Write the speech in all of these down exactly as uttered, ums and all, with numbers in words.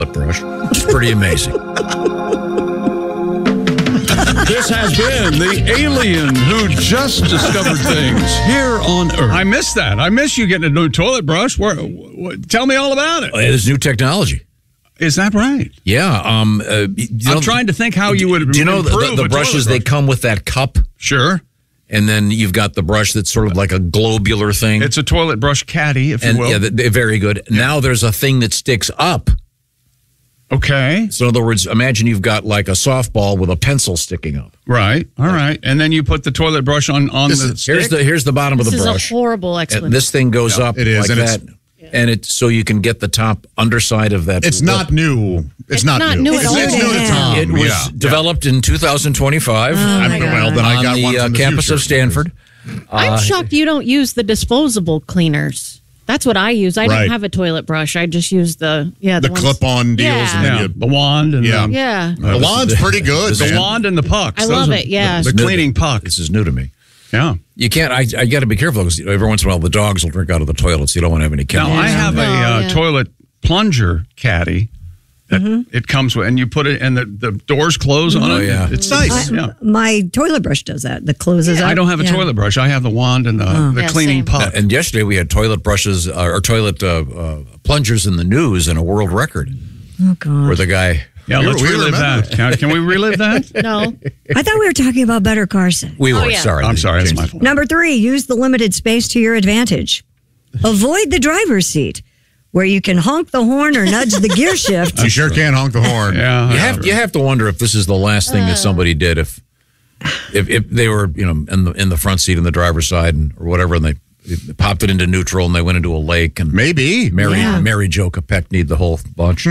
brush. It's pretty amazing. This has been the alien who just discovered things here on Earth. I miss that. I miss you getting a new toilet brush. Where, wh- tell me all about it. Oh, there's new technology. Is that right? Yeah. Um, uh, you I'm know, trying to think how you would. Do you know the, improve the, the a brushes? toilet They come with that cup. Sure. And then you've got the brush that's sort of like a globular thing. It's a toilet brush caddy, if and, you will. Yeah, they're very good. Yeah. Now there's a thing that sticks up. Okay. So in other words, imagine you've got like a softball with a pencil sticking up. Right. All right. And then you put the toilet brush on, on this the is, here's the here's the bottom this of the brush. This is a horrible explanation. And this thing goes yeah, up it is, like and that. And it's so you can get the top underside of that. It's not new. It's, it's not, not new. new It's, at all. it's new to Tom. It was yeah. developed in two thousand twenty-five. Oh, I mean, well, then I on got the, one from uh, the campus future. of Stanford. I'm Uh, shocked you don't use the disposable cleaners. That's what I use. I Right. don't have a toilet brush. I just use the yeah The the, ones- clip-on deals. Yeah. And then yeah, you, the wand and Yeah. the, Yeah. the wand's pretty good, the man. wand and the pucks. I Those love are it, yeah. The, the cleaning puck. This is new to me. Yeah. You can't. I, I got to be careful because you know, every once in a while the dogs will drink out of the toilets. You don't want to have any Now, chemicals. I have a Oh, uh, yeah. toilet plunger caddy that Mm-hmm. it comes with, and you put it, and the, the doors close on Oh, it. yeah. It's Nice. Yeah. My toilet brush does that. The closes up. I don't have a Yeah. toilet brush. I have the wand and the, the Yeah, cleaning same. puck. And yesterday we had toilet brushes uh, or toilet uh, uh, plungers in the news and a world record Oh, God. where the guy. Yeah, We- let's we relive remember. that. Can, can we relive that? No. I thought we were talking about better car sex. We were Oh, yeah. sorry. I'm sorry, that's James. my fault. Number three, use the limited space to your advantage. Avoid the driver's seat, where you can honk the horn or nudge the gear shift. You sure can honk the horn. Yeah. You have you have to wonder if this is the last thing that somebody did if if, if they were you know in the in the front seat in the driver's side and, or whatever and they, they popped it into neutral and they went into a lake and Maybe. Mary Yeah. Mary Jo Kopechne the whole bunch.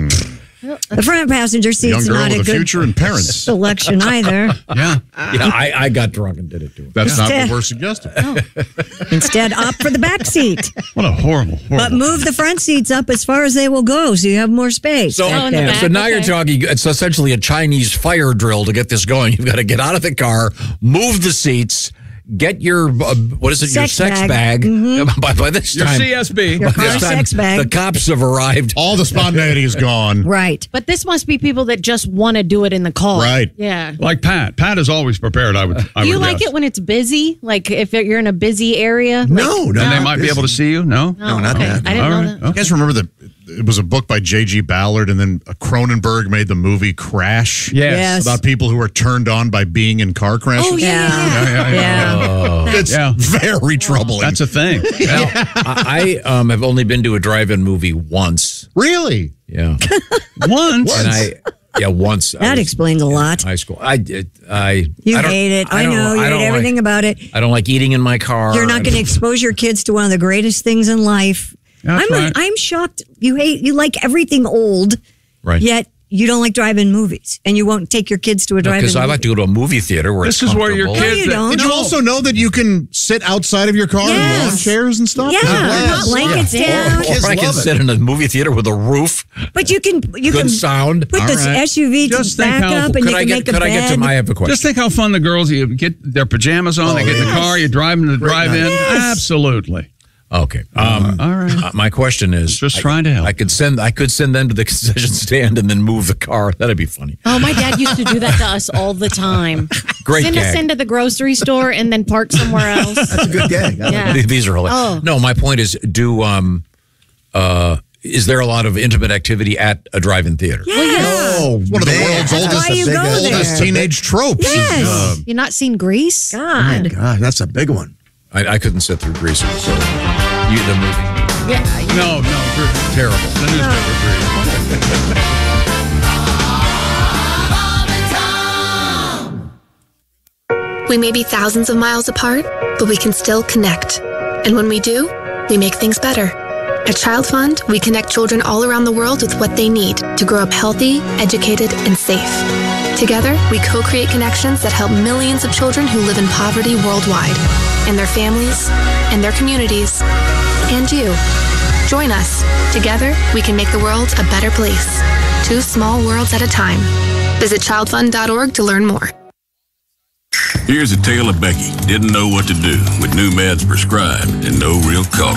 The front passenger The young seat's girl not with a the good future and parents. selection either. Yeah. Yeah, I, I got drunk and did it too. That's not Yeah. what we're suggesting. Instead, opt for the back seat. What a horrible, horrible. But move the front seats up as far as they will go so you have more space. So, back in the there. back. so now okay. you're talking, it's essentially a Chinese fire drill to get this going. You've got to get out of the car, move the seats, get your, uh, what is it, your Sex sex bag. bag. Mm-hmm. By, by this Your time, C S B. by car this time, sex bag. the cops have arrived. All the spontaneity is gone. Right. But this must be people that just want to do it in the car. Right. Yeah. Like Pat. Pat is always prepared, I would I Do you would like guess. it when it's busy? Like if you're in a busy area? No, like, no. And they might be able to see you? No? No, not okay. that. I didn't All know right. that. You guys remember that it was a book by J G Ballard, and then Cronenberg made the movie Crash. Yes. Yes. About people who are turned on by being in car crashes. Oh, yeah, yeah, Yeah. yeah. Yeah, yeah, yeah. Yeah. It's Yeah. very troubling. That's a thing. Well, I, I um, have only been to a drive-in movie once. really? Yeah. once. And I, yeah, once. I That was explains a lot. in high school. I did. I. You I don't- hate it. I, don't- know. You I hate don't everything like, about it. I don't like eating in my car. You're not I going to mean, expose your kids to one of the greatest things in life. That's I'm right. I'm shocked. You hate you like everything old, Right. yet you don't like drive-in movies, and you won't take your kids to a drive-in. Because I movie. like to go to a movie theater where This it's is where your comfortable. kids. No, you don't. Did you No. also know that you can sit outside of your car in Yes. lawn chairs and stuff? Yeah, Yes. blankets Yeah. down. Or, Kids or I can love it. sit in a movie theater with a roof, But you can you good can sound. put All the right. S U V to Just think back how- up, and Could you I can get? make a Could I bed. get to my? I have a question. Just think how fun the girls, you get their pajamas on, they get in the yes. car, you drive them to the drive-in. Yes. Absolutely. Okay. Um, All right. uh, my question is, Just I- trying to help. I could send. I could send them to the concession stand and then move the car. That'd be funny. Oh, my dad used to do that to us all the time. Great Send us gag. into the grocery store and then park somewhere else. That's a good gag. I like Yeah. Th- These are hilarious. Oh. No, my point is, do um, uh, is there a lot of intimate activity at a drive-in theater? Yeah. Oh, It's one of the man. world's That's oldest, why you big go ass- there. oldest teenage tropes. Yes. is, uh, You not seen Grease? God. God, that's a big one. I, I couldn't sit through Grease. So you the movie. Yeah. No, no, Gr- terrible. The newspaper Grease. We may be thousands of miles apart, but we can still connect. And when we do, we make things better. At Child Fund, we connect children all around the world with what they need to grow up healthy, educated, and safe. Together, we co-create connections that help millions of children who live in poverty worldwide, and their families, and their communities, and you. Join us. Together, we can make the world a better place. Two small worlds at a time. Visit child fund dot org to learn more. Here's a tale of Becky. Didn't know what to do with new meds prescribed and no real cost.